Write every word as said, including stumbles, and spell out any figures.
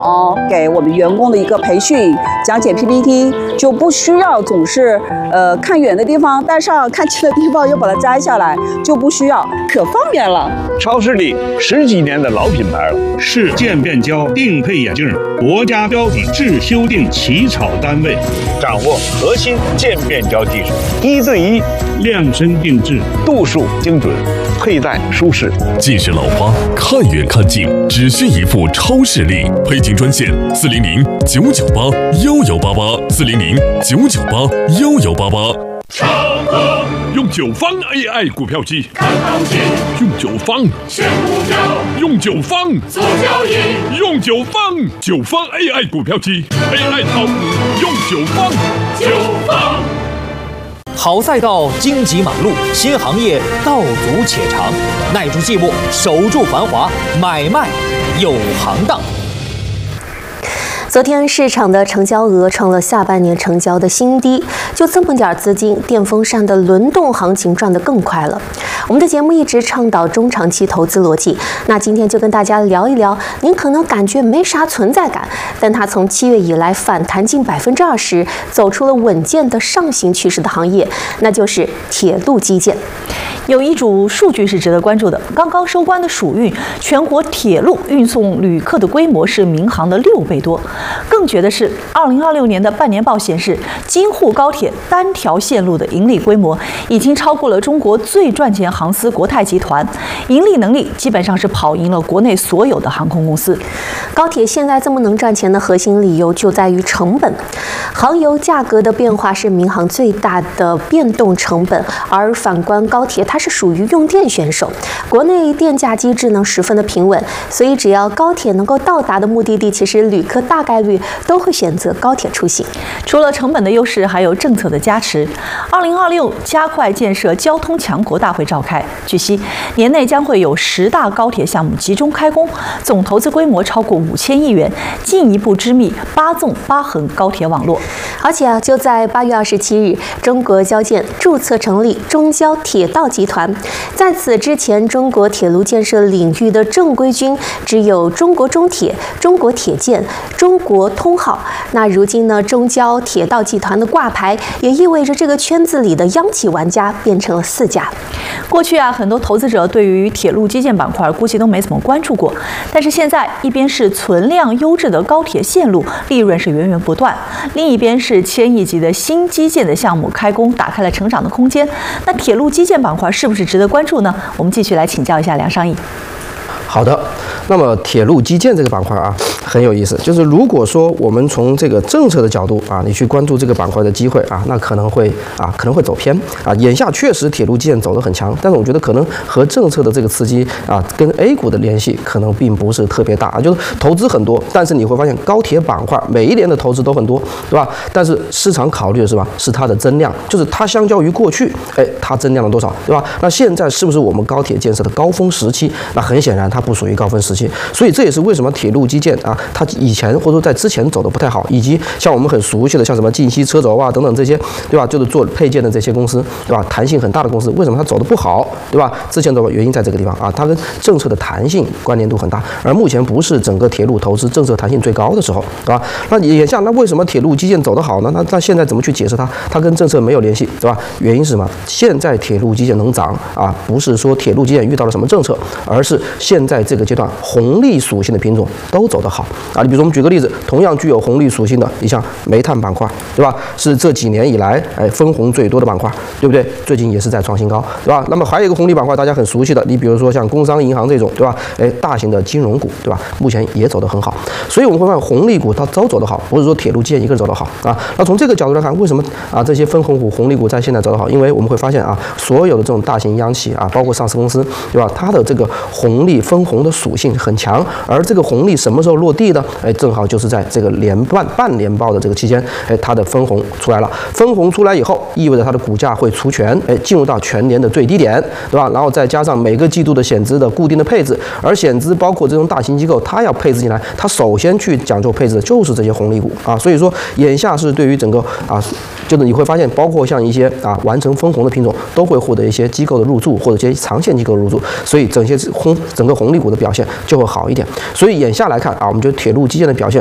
哦，给我们员工的一个培训，讲解 P P T， 就不需要总是呃看远的地方带上，看近的地方又把它摘下来，就不需要，可方便了。 超视力十几年的老品牌了， 是渐变焦定配眼镜，国家标准制修订起草单位， 掌握核心渐变焦技术，一对一量身定制， 度数精准，佩戴舒适。 近视老花，看远看近，只需一副超视力。配镜专线：四零零九九八幺幺八八，四零零九九八幺幺八八。 超哥用九方 A I 股票机看行情， 用九方选股票， 用九方做交易， 用九方九方 A I 股票机 A I 炒股用九方九方。 好赛道，荆棘马路，新行业道阻且长，耐住寂寞，守住繁华，买卖有行当。 昨天市场的成交额创了下半年成交的新低，就这么点资金，电风扇的轮动行情转得更快了。我们的节目一直倡导中长期投资逻辑，那今天就跟大家聊一聊，您可能感觉没啥存在感，但它从七月以来反弹近百分之二十，走出了稳健的上行趋势的行业，那就是铁路基建。 有一组数据是值得关注的，刚刚收官的暑运，全国铁路运送旅客的规模是民航的六倍多。更绝的是，二零二六年的半年报显示，京沪高铁单条线路的盈利规模已经超过了中国最赚钱航司国泰集团，盈利能力基本上是跑赢了国内所有的航空公司。 高铁现在这么能赚钱的核心理由就在于成本，航油价格的变化是民航最大的变动成本，而反观高铁，它是属于用电选手，国内电价机制呢十分的平稳，所以只要高铁能够到达的目的地，其实旅客大概率都会选择高铁出行。 除了成本的优势，还有政策的加持。二零二六加快建设交通强国大会召开，据悉年内将会有十大高铁项目集中开工，总投资规模超过五千亿元，进一步织密八纵八横高铁网络。 而且啊，就在八月二十七日，中国交建注册成立中交铁道集团。在此之前，中国铁路建设领域的正规军只有中国中铁、中国铁建、中国通号。那如今呢，中交铁道集团的挂牌，也意味着这个圈子里的央企玩家变成了四家。 过去啊，很多投资者对于铁路基建板块估计都没怎么关注过，但是现在一边是存量优质的高铁线路，利润是源源不断，另一边是千亿级的新基建的项目开工，打开了成长的空间。那铁路基建板块是不是值得关注呢？我们继续来请教一下梁尚义。 好的，那么铁路基建这个板块啊，很有意思。就是如果说我们从这个政策的角度啊，你去关注这个板块的机会啊，那可能会啊可能会走偏啊。眼下确实铁路基建走得很强，但是我觉得可能和政策的这个刺激啊，跟 A 股的联系可能并不是特别大。就是投资很多，但是你会发现高铁板块每一年的投资都很多，对吧？但是市场考虑的是吧，是它的增量，就是它相较于过去，哎，它增量了多少，对吧？那现在是不是我们高铁建设的高峰时期？那很显然它不属于高峰时期，所以这也是为什么铁路基建啊，它以前或者说在之前走的不太好，以及像我们很熟悉的像什么晋西车轴啊等等这些，对吧？就是做配件的这些公司，对吧？弹性很大的公司，为什么它走的不好，对吧？之前的原因在这个地方啊，它跟政策的弹性关联度很大，而目前不是整个铁路投资政策弹性最高的时候，对吧？那眼下那为什么铁路基建走得好呢？那那现在怎么去解释它？它跟政策没有联系，对吧？原因是什么？现在铁路基建能涨啊，不是说铁路基建遇到了什么政策，而是现在这个阶段红利属性的品种都走得好啊。你比如说我们举个例子，同样具有红利属性的，你像煤炭板块，对吧？是这几年以来哎分红最多的板块，对不对？最近也是在创新高，对吧？那么还有一个红利板块，大家很熟悉的，你比如说像工商银行这种，对吧？哎，大型的金融股，对吧？目前也走得很好，所以我们会发现红利股它都走得好，不是说铁路基建一个人走得好啊。那从这个角度来看，为什么啊这些分红股、红利股在现在走得好？因为我们会发现啊，所有的这种大型央企啊，包括上市公司，对吧？它的这个红利分红的属性很强，而这个红利什么时候落地呢？哎，正好就是在这个年半半年报的这个期间，哎，它的分红出来了。分红出来以后，意味着它的股价会除权，哎，进入到全年的最低点，对吧？然后再加上每个季度的险资的固定的配置，而险资包括这种大型机构，它要配置进来，它首先去讲究配置的就是这些红利股啊。所以说，眼下是对于整个啊就是你会发现，包括像一些啊完成分红的品种，都会获得一些机构的入驻或者一些长线机构的入驻，所以整些红整个红利股的表现就会好一点。所以眼下来看啊，我们觉得铁路基建的表现